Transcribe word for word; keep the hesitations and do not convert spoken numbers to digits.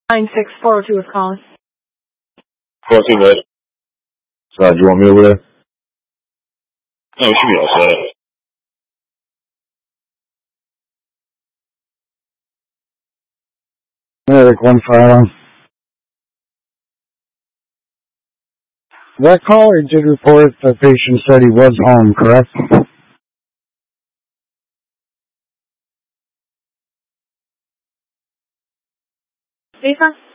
nine six four oh two is calling. four oh two, bud. So, do you want me over there? No, we should be all set. Eric, one file. That caller did report the patient said he was home, correct? Lisa?